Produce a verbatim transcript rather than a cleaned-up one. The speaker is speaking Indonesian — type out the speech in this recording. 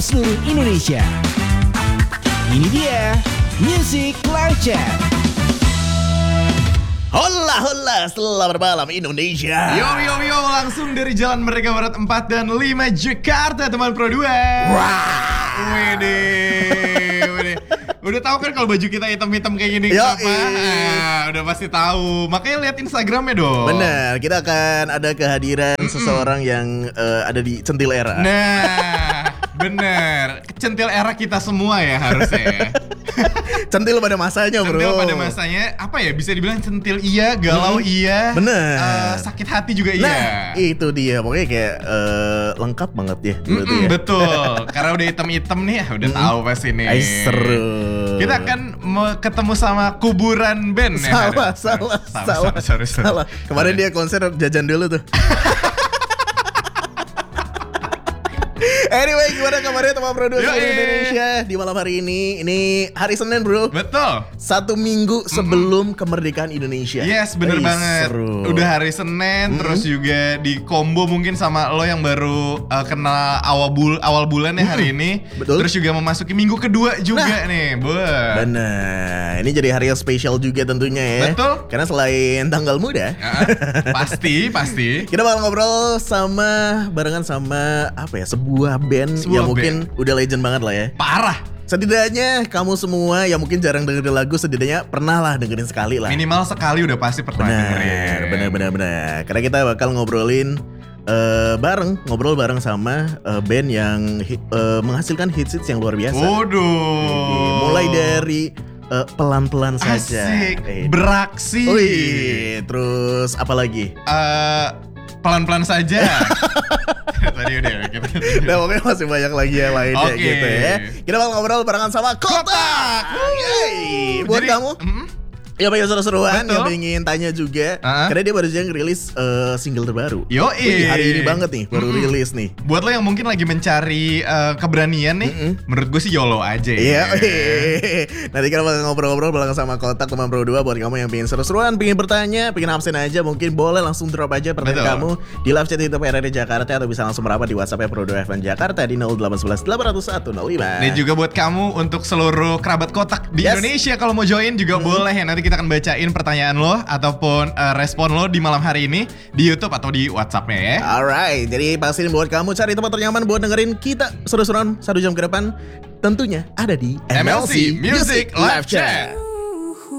seluruh Indonesia. Ini dia Music Live Chat. Hola hola, selamat malam Indonesia. Yo yo yo, langsung dari Jalan Merdeka Barat empat dan lima Jakarta, teman Pro dua. Wah. Wede, wede. Udah tahu kan kalau baju kita hitam-hitam kayak gini Yo, kenapa? Ah, udah pasti tahu. Makanya lihat Instagramnya dong. Benar, kita akan ada kehadiran Mm-mm. seseorang yang uh, ada di Centil Era. Nah, bener. Centil era kita semua ya harusnya ya. Centil pada masanya, bro. Centil pada masanya, apa ya, bisa dibilang centil iya, galau hmm, iya. Bener. uh, Sakit hati juga iya. Nah, itu dia. Pokoknya kayak uh, lengkap banget ya, ya. Betul. Karena udah hitam-hitam nih, ya udah tahu pasti nih. Ay, seru. Kita akan ketemu sama kuburan band. Salah, ya, salah, salah, salah, sorry, sorry. salah. Kemarin dia konser jajan dulu tuh. Anyway, gimana kabarnya teman produser Indonesia di malam hari ini? Ini hari Senin, bro. Betul. Satu minggu sebelum mm-hmm. kemerdekaan Indonesia. Yes, bener Ay, banget. Seru. Udah hari Senin, mm-hmm. terus juga di combo mungkin sama lo yang baru uh, kenal awal bul awal bulan ya mm-hmm. hari ini. Betul. Terus juga memasuki minggu kedua juga nah, nih, buat. Bener. Ini jadi hari yang spesial juga tentunya ya. Betul. Karena selain tanggal muda, uh, pasti, pasti. Kita bakal ngobrol sama barengan sama apa ya? Sebuah band Sebuah yang mungkin band. udah legend banget lah ya. Parah. Setidaknya kamu semua yang mungkin jarang dengerin lagu, setidaknya pernah lah dengerin sekali lah. Minimal sekali udah pasti pernah bener, dengerin. Bener bener bener. Karena kita bakal ngobrolin uh, bareng, ngobrol bareng sama uh, band yang uh, menghasilkan hits-hits yang luar biasa. Waduh. Mulai dari uh, pelan-pelan saja. Asik. Eh, beraksi. Wih, terus apa lagi? Uh, pelan-pelan saja. Tadi udah gitu. Nah, pokoknya masih banyak lagi yang lainnya okay. gitu ya. Kita bakal ngobrol barengan sama Kotak. Yeay. Buat Jadi, kamu mm-hmm. ya pengen seru-seruan, yang pengen tanya juga uh-huh. karena dia baru aja ngerilis uh, single terbaru. Yoi. Hari ini banget nih, baru mm-hmm. rilis nih. Buat lo yang mungkin lagi mencari uh, keberanian nih, mm-hmm. menurut gue sih YOLO aja ya. Iya. Nanti kita bakal ngobrol-ngobrol bareng sama Kotak teman Pro dua. Buat kamu yang pengen seru-seruan, pengen bertanya, pengen absen aja, mungkin boleh langsung drop aja pertanyaan kamu di live chat YouTube R R D Jakarta, atau bisa langsung merapat di WhatsApp Pro dua F M Jakarta di nol delapan satu satu delapan nol satu nol lima. Dan juga buat kamu untuk seluruh kerabat Kotak di yes. Indonesia, kalau mau join juga mm-hmm. boleh ya. Nanti kita akan bacain pertanyaan lo ataupun uh, respon lo di malam hari ini di YouTube atau di WhatsApp-nya ya. Alright, jadi pastiin buat kamu cari tempat ternyaman buat dengerin kita seru-seruan satu jam ke depan. Tentunya ada di M L C Music Live Chat.